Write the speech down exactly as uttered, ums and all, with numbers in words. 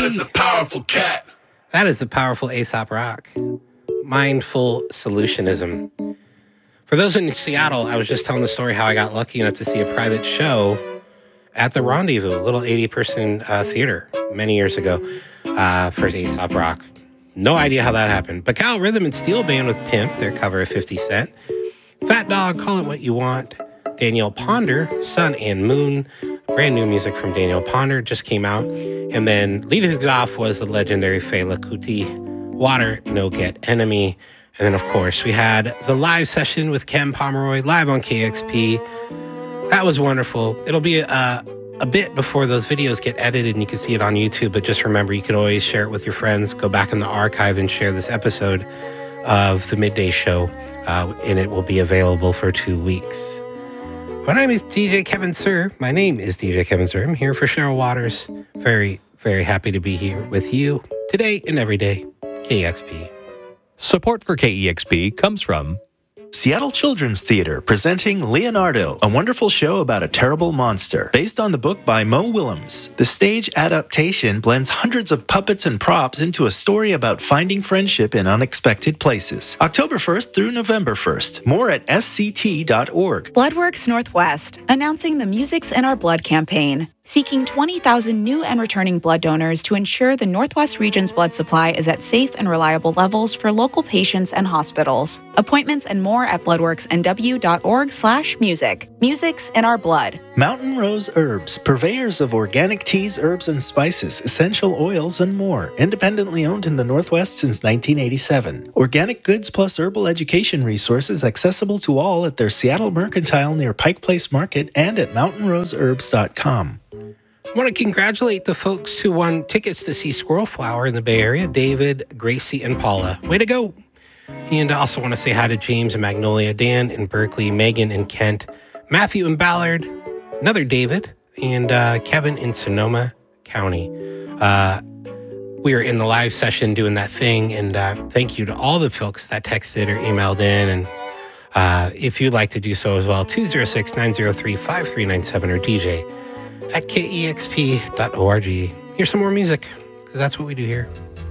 is a powerful cat. That is the powerful Aesop Rock. Mindful Solutionism. For those in Seattle, I was just telling the story how I got lucky enough to see a private show at the Rendezvous, a little eighty-person uh, theater many years ago uh, for Aesop Rock. No idea how that happened. Bacal Rhythm and Steel Band with Pimp, their cover of fifty Cent. Fat Dog, Call It What You Want. Danielle Ponder, Sun and Moon. Brand new music from Danielle Ponder just came out. And then leading things off was the legendary Fela Kuti, Water, No Get Enemy. And then, of course, we had the live session with Ken Pomeroy live on K X P. That was wonderful. It'll be a, a bit before those videos get edited and you can see it on YouTube. But just remember, you can always share it with your friends. Go back in the archive and share this episode of the Midday Show. Uh, and it will be available for two weeks. My name is D J Kevin Sir. My name is D J Kevin Sir. I'm here for Cheryl Waters. Very, very happy to be here with you today and every day. K X P. Support for K E X P comes from Seattle Children's Theater presenting Leonardo, a wonderful show about a terrible monster, based on the book by Mo Willems. The stage adaptation blends hundreds of puppets and props into a story about finding friendship in unexpected places. October first through November first. More at S C T dot org. Bloodworks Northwest, announcing the Musics in Our Blood campaign, seeking twenty thousand new and returning blood donors to ensure the Northwest region's blood supply is at safe and reliable levels for local patients and hospitals. Appointments and more at bloodworks n w dot org slash music. Musics in Our Blood. Mountain Rose Herbs, purveyors of organic teas, herbs, and spices, essential oils, and more. Independently owned in the Northwest since nineteen eighty-seven. Organic goods plus herbal education resources accessible to all at their Seattle Mercantile near Pike Place Market and at mountain rose herbs dot com. I want to congratulate the folks who won tickets to see Squirrel Flower in the Bay Area, David, Gracie, and Paula. Way to go. And I also want to say hi to James and Magnolia, Dan in Berkeley, Megan in Kent, Matthew in Ballard, another David, and uh, Kevin in Sonoma County. Uh, we were in the live session doing that thing, and uh, thank you to all the folks that texted or emailed in. And uh, if you'd like to do so as well, two oh six, nine oh three, five three nine seven or D J at K E X P dot org. Here's some more music, because that's what we do here.